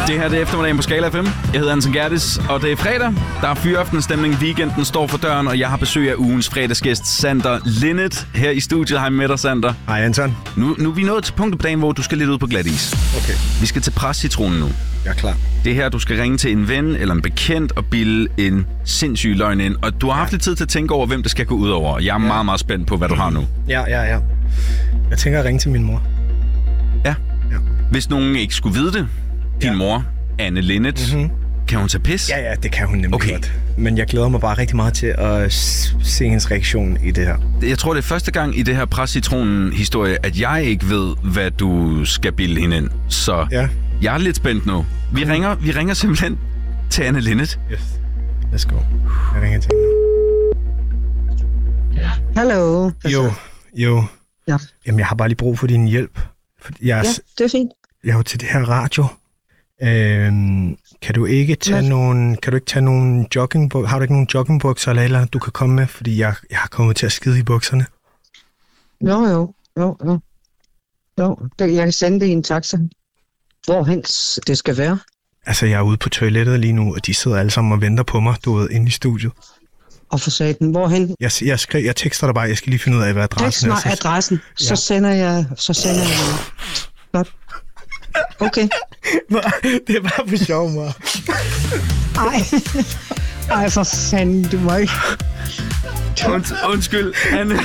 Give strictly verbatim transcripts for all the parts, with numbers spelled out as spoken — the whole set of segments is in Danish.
Det her det er eftermiddagen på Skala F M. Jeg hedder Anton Gertis, og det er fredag. Der er fyraftenstemning. Weekenden står for døren, og jeg har besøg af ugens fredagsgæst, Sander Linnet, her i studiet. Hej med dig, Sander. Hej, Anton. Nu, nu er vi nået til punktet på dagen, hvor du skal lidt ud på glat is. Okay. Vi skal til Præscitronen nu. Jeg er klar. Det her, du skal ringe til en ven eller en bekendt og bilde en sindssyg løgn ind. Og du har haft lidt tid til at tænke over, hvem det skal gå ud over. Jeg er ja. meget, meget spændt på, hvad du har nu. Ja, ja, ja. Jeg tænker at ringe til min mor. Ja. ja. Hvis nogen ikke skulle vide det, din ja. mor, Anne Linnet, mm-hmm. kan hun tage pis? Ja, ja, det kan hun nemlig okay. godt. Men jeg glæder mig bare rigtig meget til at se hendes reaktion i det her. Jeg tror, det er første gang i det her Præscitronen-historie, at jeg ikke ved, hvad du skal bilde hende ind. Så ja. jeg er lidt spændt nu. Vi ringer, vi ringer simpelthen til Anne Linnet. Yes. Let's go. Jeg ringer til hende nu. Hallo. Jo, jo. Ja. Jamen, jeg har bare lige brug for din hjælp. Jeg er, ja, det er fint. Jeg er jo til det her radio. Øhm, kan du ikke tage ja. nogle, kan du ikke tage nogle joggingbukser? Har du ikke nogle joggingbukser eller eller du kan komme med, fordi jeg, jeg har kommet til at skide i bukserne. Jo, jo, jo, jo. Jo, jeg kan sende det i en taxa. Hvorhen det skal være? Altså, jeg er ude på toilettet lige nu, og de sidder alle sammen og venter på mig, du ved, inde i studiet. Og for satan, hvorhen? Jeg, jeg, skri, jeg tekster dig bare, jeg skal lige finde ud af, hvad adressen er. Tekst mig adressen, så ja. sender jeg, så sender jeg. Godt. Okay. Det er bare for sjov, mor. Ej. Ej, for fanden, du må ikke. Und, undskyld, Anne.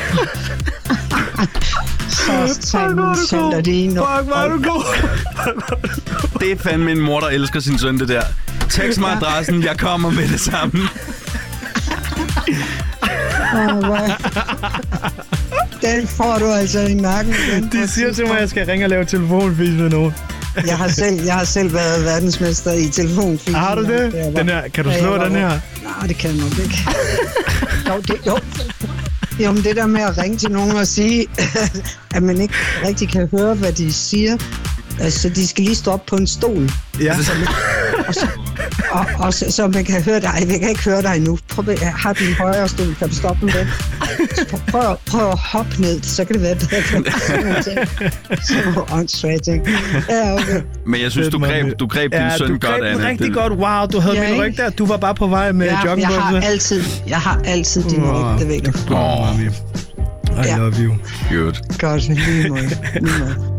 Så fanden sender det en. Fuck, hvor er du god. Det er fandme en mor, der elsker sin søn, det der. Tekst mig adressen, jeg kommer med det samme. Oh, den får du altså i nakken. De siger til mig, at jeg skal ringe og lave telefonfis med nogen. Jeg har selv, jeg har selv været verdensmester i telefonfis. Har du det? Var, den her, kan du slå den her? Nej, det kan jeg nok ikke. Jo, det, jo. Jo, men det der med at ringe til nogen og sige, at man ikke rigtig kan høre, hvad de siger. Altså, de skal lige stå op på en stol. Ja. Så man, og, så, og, og så, så man kan høre dig. Jeg kan ikke høre dig nu. Prøv at have din højre stol. Kan du stoppe med den? Prøv, prøv at hoppe ned. Så kan det være bedre. Så åndssvagt, ikke? Ja, okay. Men jeg synes, du greb, du greb din ja, søn godt, Anne. Ja, du greb den rigtig det... godt. Wow, du havde ja, min ryg der. Du var bare på vej med ja, joggingbukser. Jeg har altid, jeg har altid din ryg. Wow. Det ved du. Oh. I ja. love you. Good. Godt, lige måde. Lige måde.